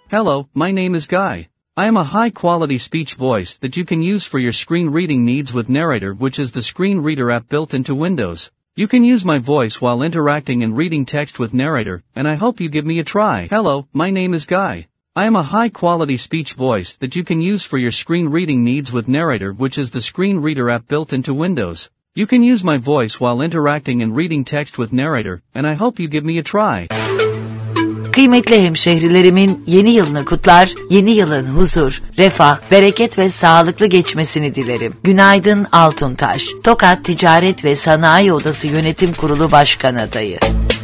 Hello, my name is Guy. I am a high-quality speech voice that you can use for your screen reading needs with Narrator, which is the screen reader app built into Windows. You can use my voice while interacting and reading text with Narrator, and I hope you give me a try. Hello, my name is Guy. I am a high-quality speech voice that you can use for your screen reading needs with Narrator, which is the screen reader app built into Windows. You can use my voice while interacting and reading text with Narrator, and I hope you give me a try. Kıymetli hemşehrilerimin yeni yılını kutlar, yeni yılın huzur, refah, bereket ve sağlıklı geçmesini dilerim. Günaydın Altuntaş, Tokat Ticaret ve Sanayi Odası Yönetim Kurulu Başkan Adayı.